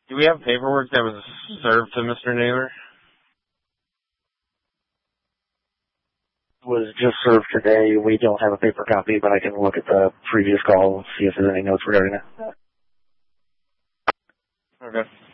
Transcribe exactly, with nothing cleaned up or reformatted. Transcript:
Do we have paperwork that was served to Mister Naylor? Was just served today. We don't have a paper copy, but I can look at the previous call and see if there's any notes regarding that. Okay.